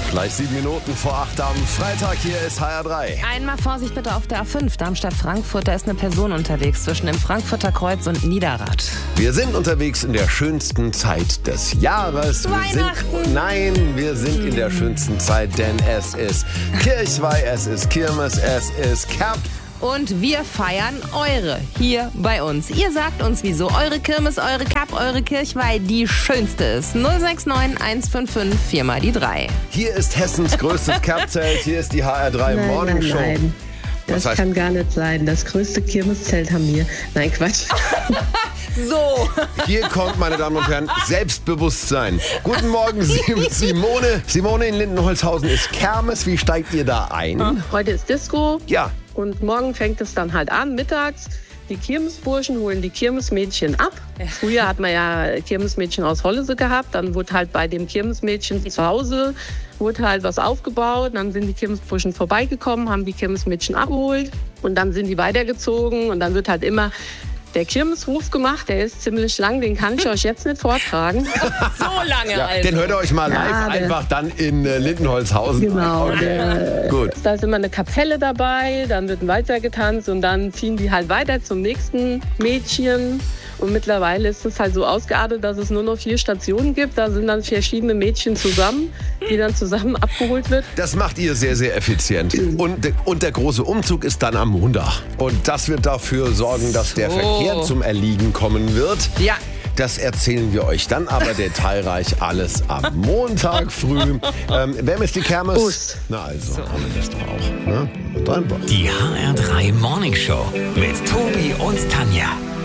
Gleich 7 Minuten vor 8 am Freitag. Hier ist HR3. Einmal Vorsicht bitte auf der A5 Darmstadt-Frankfurt. Da ist eine Person unterwegs zwischen dem Frankfurter Kreuz und Niederrad. Wir sind unterwegs in der schönsten Zeit des Jahres. Wir sind in der schönsten Zeit, denn es ist Kirchweih, es ist Kirmes, es ist Kerb. Und wir feiern eure hier bei uns. Ihr sagt uns, wieso eure Kirmes, eure Kerb, eure Kirchweih die schönste ist. 069 155 4 mal die 3. Hier ist Hessens größtes Kerbzelt. Hier ist die HR3 Morning Show. Nein. Das kann gar nicht sein. Das größte Kirmeszelt haben wir. Nein, Quatsch. So. Hier kommt, meine Damen und Herren, Selbstbewusstsein. Guten Morgen, Simone. Simone in Lindenholzhausen ist Kermes. Wie steigt ihr da ein? Heute ist Disco. Ja. Und morgen fängt es dann halt an, mittags. Die Kirmesburschen holen die Kirmesmädchen ab. Früher hat man ja Kirmesmädchen aus Hollese gehabt. Dann wurde halt bei dem Kirmesmädchen zu Hause wurde halt was aufgebaut. Dann sind die Kirmesburschen vorbeigekommen, haben die Kirmesmädchen abgeholt. Und dann sind die weitergezogen. Und dann wird halt immer der Kirmesruf gemacht. Der ist ziemlich lang, den kann ich euch jetzt nicht vortragen. So lange, Ja, also. den hört ihr euch mal live einfach dann in Lindenholzhausen. Genau. Gut. Da ist immer eine Kapelle dabei, dann wird weiter getanzt und dann ziehen die halt weiter zum nächsten Mädchen. Und mittlerweile ist es halt so ausgeartet, dass es nur noch 4 Stationen gibt. Da sind dann verschiedene Mädchen zusammen, die dann zusammen abgeholt wird. Das macht ihr sehr, sehr effizient. Und der große Umzug ist dann am Montag. Und das wird dafür sorgen, dass der Verkehr zum Erliegen kommen wird. Ja. Das erzählen wir euch dann aber detailreich alles am Montag früh. Wem ist die Kermes? Bus. Na also, haben wir das doch auch. Ne? Und einfach. Die HR3 Morning Show mit Tobi und Tanja.